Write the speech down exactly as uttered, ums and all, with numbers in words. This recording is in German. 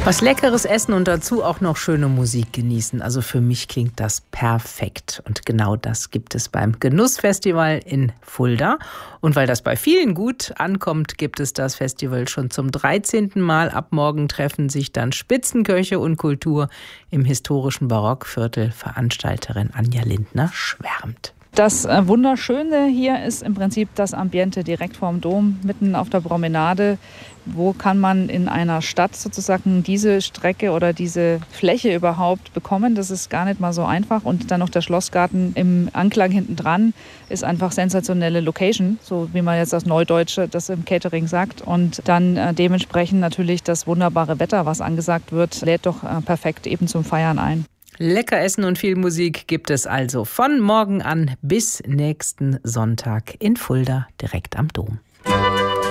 Was Leckeres essen und dazu auch noch schöne Musik genießen. Also für mich klingt das perfekt. Und genau das gibt es beim Genussfestival in Fulda. Und weil das bei vielen gut ankommt, gibt es das Festival schon zum dreizehnten Mal. Ab morgen treffen sich dann Spitzenköche und Kultur im historischen Barockviertel. Veranstalterin Anja Lindner schwärmt. Das Wunderschöne hier ist im Prinzip das Ambiente direkt vorm Dom, mitten auf der Promenade. Wo kann man in einer Stadt sozusagen diese Strecke oder diese Fläche überhaupt bekommen? Das ist gar nicht mal so einfach. Und dann noch der Schlossgarten im Anklang hinten dran ist einfach sensationelle Location, so wie man jetzt das Neudeutsche das im Catering sagt. Und dann äh, dementsprechend natürlich das wunderbare Wetter, was angesagt wird, lädt doch äh, perfekt eben zum Feiern ein. Lecker Essen und viel Musik gibt es also von morgen an bis nächsten Sonntag in Fulda direkt am Dom.